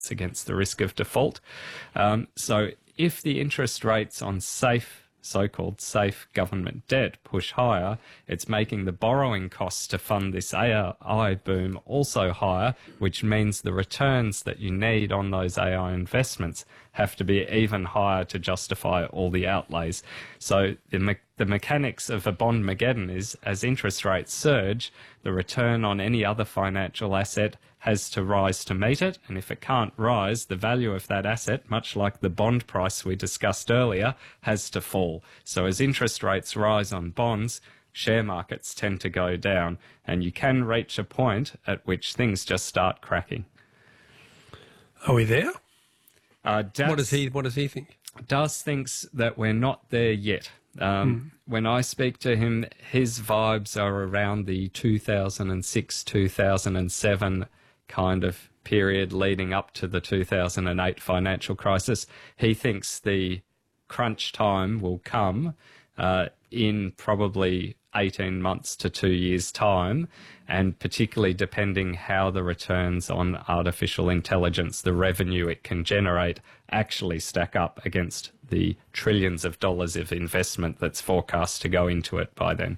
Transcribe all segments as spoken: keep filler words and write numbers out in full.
against the risk of default. Um, so if the interest rates on safe so-called safe government debt push higher, it's making the borrowing costs to fund this A I boom also higher, which means the returns that you need on those A I investments have to be even higher to justify all the outlays. So the, me the mechanics of a bond-mageddon is, as interest rates surge, the return on any other financial asset has to rise to meet it, and if it can't rise, the value of that asset, much like the bond price we discussed earlier, has to fall. So as interest rates rise on bonds, share markets tend to go down, and you can reach a point at which things just start cracking. Are we there? Uh, Das, what does he What does he think? Das thinks that we're not there yet. Um, mm. When I speak to him, his vibes are around the two thousand six, two thousand seven kind of period leading up to the two thousand eight financial crisis. He thinks the crunch time will come uh, in probably eighteen months to two years' time, and particularly depending how the returns on artificial intelligence, the revenue it can generate, actually stack up against the trillions of dollars of investment that's forecast to go into it by then.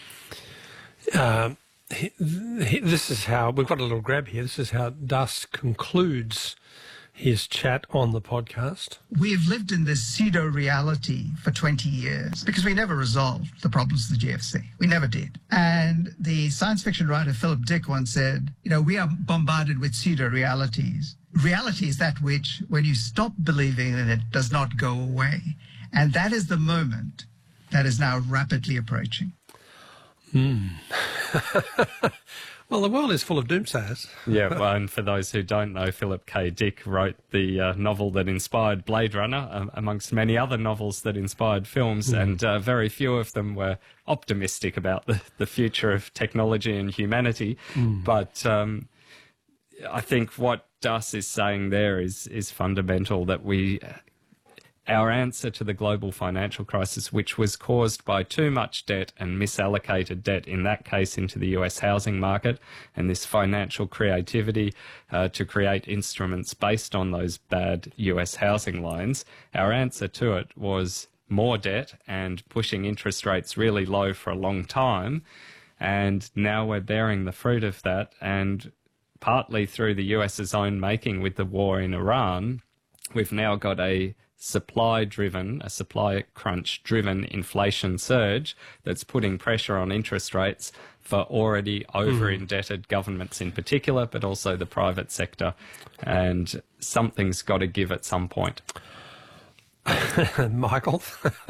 Um. He, he, this is how, we've got a little grab here, this is how Das concludes his chat on the podcast. We've lived in this pseudo-reality for twenty years because we never resolved the problems of the G F C. We never did. And the science fiction writer Philip Dick once said, you know, we are bombarded with pseudo-realities. Reality is that which, when you stop believing in it, does not go away. And that is the moment that is now rapidly approaching. Hmm. Well, the world is full of doomsayers. Yeah, well, and for those who don't know, Philip K. Dick wrote the uh, novel that inspired Blade Runner, um, amongst many other novels that inspired films, mm. and uh, very few of them were optimistic about the, the future of technology and humanity. Mm. But um, I think what Das is saying there is, is fundamental, that we... Our answer to the global financial crisis, which was caused by too much debt and misallocated debt, in that case into the U S housing market, and this financial creativity uh, to create instruments based on those bad U S housing loans, our answer to it was more debt and pushing interest rates really low for a long time. And now we're bearing the fruit of that, and partly through the US's own making with the war in Iran, we've now got a supply-driven, a supply crunch-driven inflation surge that's putting pressure on interest rates for already over-indebted mm. governments in particular, but also the private sector. And something's got to give at some point. Michael,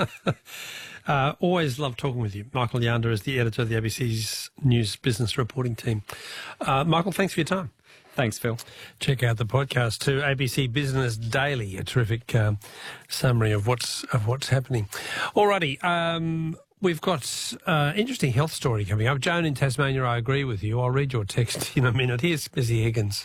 uh, always love talking with you. Michael Yanda is the editor of the A B C's News Business Reporting team. Uh, Michael, thanks for your time. Thanks, Phil. Check out the podcast too, A B C Business Daily, a terrific um, summary of what's of what's happening. Alrighty, um, we've got uh, interesting health story coming up. Joan in Tasmania, I agree with you. I'll read your text in a minute. Here's Missy Higgins.